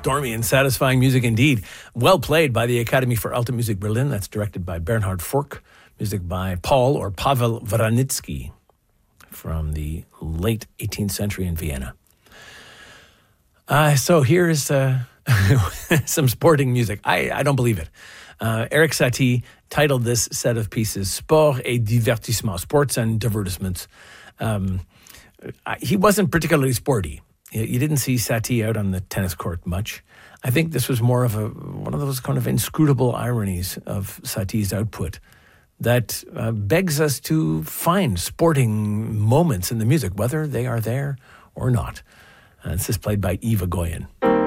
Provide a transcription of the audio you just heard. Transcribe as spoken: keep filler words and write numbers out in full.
stormy and satisfying music indeed. Well played by the Academy for Alta Music Berlin. That's directed by Bernhard Fork. Music by Paul or Pavel Vranitzky from the late eighteenth century in Vienna. Uh, so here's uh, some sporting music. I, I don't believe it. Uh, Erik Satie titled this set of pieces Sport et Divertissement, Sports and Divertissements. Um, he wasn't particularly sporty. You didn't see Satie out on the tennis court much. I think this was more of a one of those kind of inscrutable ironies of Satie's output that uh, begs us to find sporting moments in the music, whether they are there or not. Uh, this is played by Eva Goyen.